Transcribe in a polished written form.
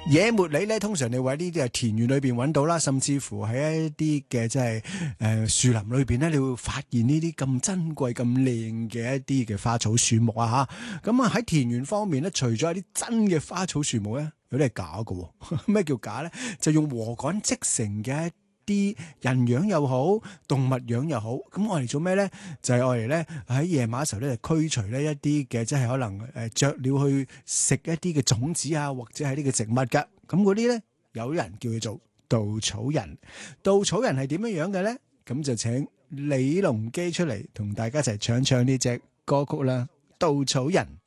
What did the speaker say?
野茉莉咧，通常你會喺呢啲田園裏邊揾到啦，甚至乎喺一啲嘅即係樹林裏邊咧，你會發現呢啲咁珍貴、咁靚嘅一啲嘅花草樹木啊嚇。咁啊喺田園方面咧，除咗一啲真嘅花草樹木咧，有啲係假嘅。咩叫假咧？就用禾稈織成嘅啲人樣又好，動物樣又好，咁我嚟做咩咧？就係我嚟咧喺夜晚嘅時候咧，就驅除呢一啲嘅即係可能雀鳥去食一啲嘅種子啊，或者係呢個植物㗎。咁嗰啲咧，有人叫佢做稻草人。稻草人係點樣樣嘅咧？咁就請李龍基出嚟同大家一齊唱唱呢隻歌曲啦，《稻草人》。